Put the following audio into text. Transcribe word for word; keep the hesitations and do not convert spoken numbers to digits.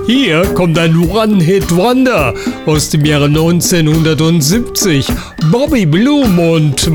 Hier kommt ein One-Hit-Wonder aus dem Jahre neunzehnhundertsiebzig. Bobby Bloom und